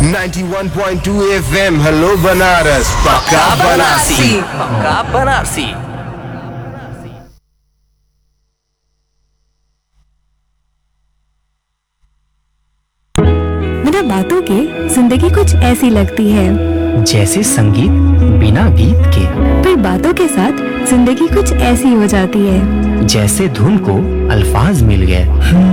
91.2 FM hello Banaras पक्का बनारसी। पक्का बनारसी। बिना बातों के जिंदगी कुछ ऐसी लगती है, जैसे संगीत बिना गीत के। फिर बातों के साथ जिंदगी कुछ ऐसी हो जाती है, जैसे धुन को अल्फाज मिल गए।